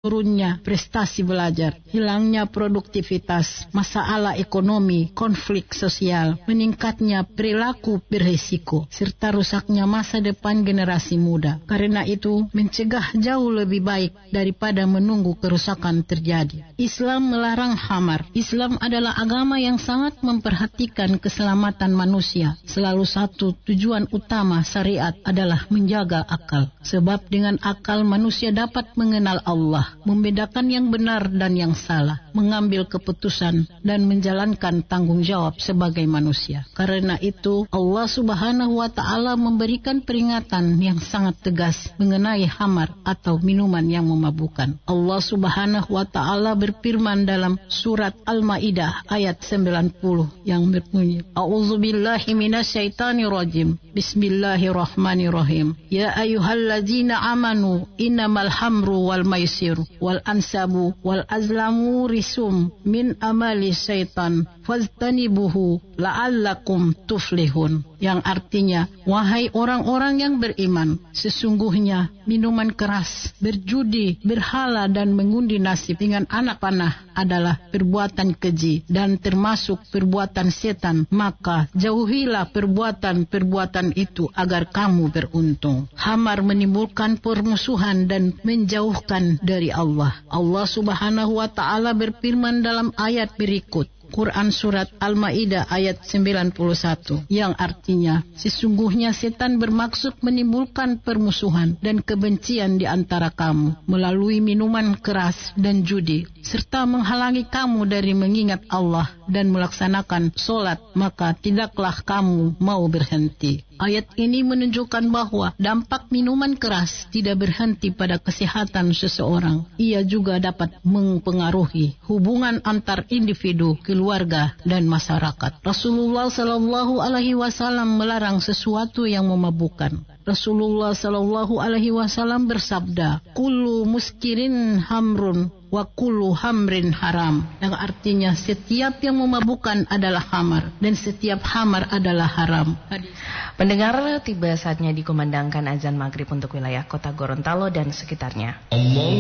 turunnya prestasi belajar, hilangnya produktivitas, masalah ekonomi, konflik sosial, meningkatnya perilaku berisiko, serta rusaknya masa depan generasi muda. Karena itu, mencegah jauh lebih baik daripada menunggu kerusakan terjadi. Islam melarang khamar. Islam adalah agama yang sangat memperhatikan keselamatan manusia. Selalu satu tujuan utama syariat adalah menjaga akal. Sebab dengan akal manusia dapat mengenal Allah, membedakan yang benar dan yang salah, mengambil keputusan dan menjalankan tanggung jawab sebagai manusia. Karena itu Allah Subhanahu wa Ta'ala memberikan peringatan yang sangat tegas mengenai khamar atau minuman yang memabukkan. Allah Subhanahu wa Ta'ala berfirman dalam surat Al-Maidah ayat 90 yang berbunyi, A'udzubillahi minasyaitonirrajim. Bismillahirrahmanirrahim. Ya ayyuhalladzina amanu innamal hamru wal maisir wal ansabu wal azlamu risum min amali syaitan faztanibuhu la'allakum tuflihun. Yang artinya, wahai orang-orang yang beriman, sesungguhnya minuman keras, berjudi, berhala dan mengundi nasib dengan anak panah adalah perbuatan keji dan termasuk perbuatan setan. Maka jauhilah perbuatan-perbuatan itu agar kamu beruntung. Khamar menimbulkan permusuhan dan menjauhkan dari Allah. Allah Subhanahu wa Ta'ala berfirman dalam ayat berikut, Quran Surat Al-Maidah ayat 91, yang artinya, sesungguhnya setan bermaksud menimbulkan permusuhan dan kebencian di antara kamu melalui minuman keras dan judi, serta menghalangi kamu dari mengingat Allah dan melaksanakan solat, maka tidaklah kamu mau berhenti. Ayat ini menunjukkan bahwa dampak minuman keras tidak berhenti pada kesehatan seseorang. Ia juga dapat mempengaruhi hubungan antar individu, keluarga, dan masyarakat. Rasulullah Sallallahu Alaihi Wasallam melarang sesuatu yang memabukkan. Rasulullah Sallallahu Alaihi Wasallam bersabda, "Kullu muskirin hamrun wa kullu hamrin haram." Yang artinya setiap yang memabukkan adalah khamar dan setiap khamar adalah haram. Pendengar, tiba saatnya dikumandangkan azan maghrib untuk wilayah kota Gorontalo dan sekitarnya.